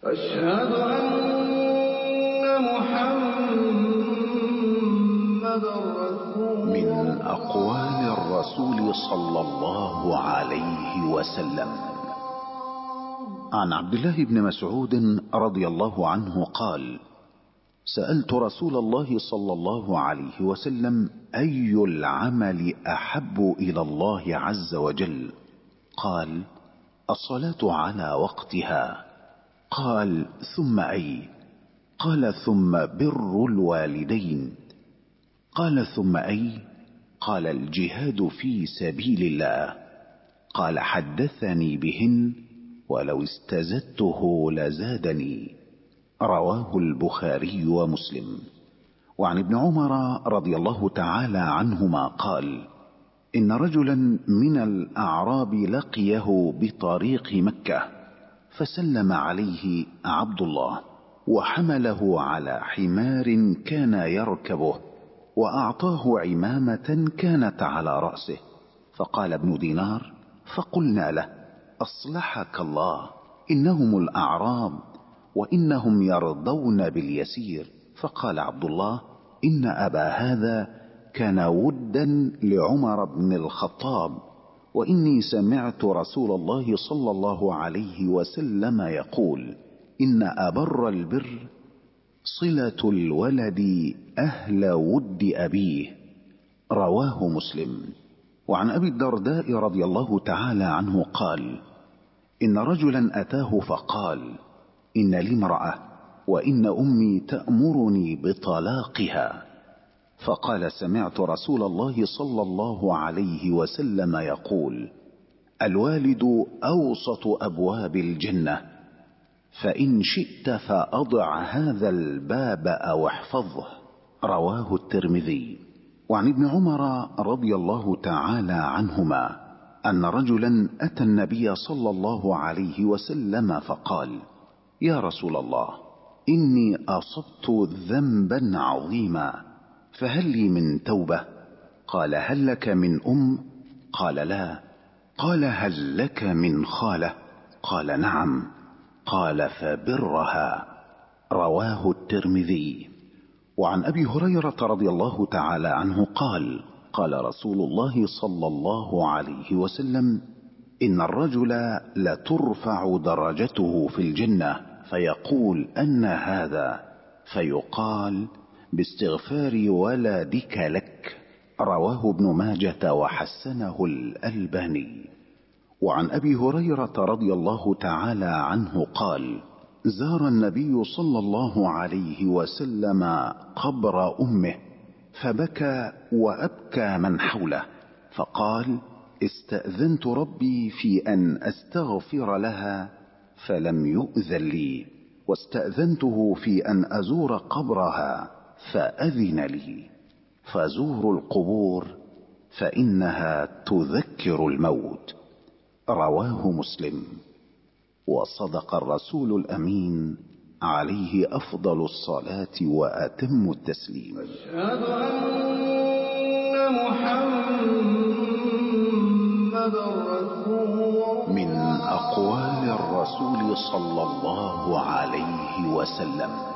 أشهد أن محمدًا رسول الله. من أقوال الرسول صلى الله عليه وسلم: عن عبد الله بن مسعود رضي الله عنه قال: سألت رسول الله صلى الله عليه وسلم: أي العمل أحب إلى الله عز وجل؟ قال: الصلاة على وقتها. قال: ثم أي؟ قال: ثم بر الوالدين. قال: ثم أي؟ قال: الجهاد في سبيل الله. قال: حدثني بهن ولو استزدته لزادني. رواه البخاري ومسلم. وعن ابن عمر رضي الله تعالى عنهما قال: إن رجلا من الأعراب لقيه بطريق مكة، فسلم عليه عبد الله، وحمله على حمار كان يركبه، وأعطاه عمامة كانت على رأسه. فقال ابن دينار: فقلنا له: أصلحك الله، إنهم الأعراب وإنهم يرضون باليسير. فقال عبد الله: إن أبا هذا كان ودا لعمر بن الخطاب، وإني سمعت رسول الله صلى الله عليه وسلم يقول: إن أبر البر صلة الولد أهل ود أبيه. رواه مسلم. وعن أبي الدرداء رضي الله تعالى عنه قال: إن رجلا أتاه فقال: إن لي امرأة وإن أمي تأمرني بطلاقها. فقال: سمعت رسول الله صلى الله عليه وسلم يقول: الوالد أوسط أبواب الجنة، فإن شئت فأضع هذا الباب أو احفظه. رواه الترمذي. وعن ابن عمر رضي الله تعالى عنهما أن رجلا أتى النبي صلى الله عليه وسلم فقال: يا رسول الله، إني أصبت ذنبا عظيما، فهل لي من توبة؟ قال: هل لك من أم؟ قال: لا. قال: هل لك من خالة؟ قال: نعم. قال: فبرها. رواه الترمذي. وعن أبي هريرة رضي الله تعالى عنه قال: قال رسول الله صلى الله عليه وسلم: إن الرجل لترفع درجته في الجنة، فيقول: أن هذا؟ فيقال: باستغفار ولدك لك. رواه ابن ماجة وحسنه الألباني. وعن أبي هريرة رضي الله تعالى عنه قال: زار النبي صلى الله عليه وسلم قبر أمه، فبكى وأبكى من حوله، فقال: استأذنت ربي في أن أستغفر لها فلم يؤذن لي، واستأذنته في أن أزور قبرها فأذن لي. فزوروا القبور فإنها تذكر الموت. رواه مسلم. وصدق الرسول الأمين عليه أفضل الصلاة وأتم التسليم. أشهد أن محمدًا رسول الله. من أقوال الرسول صلى الله عليه وسلم: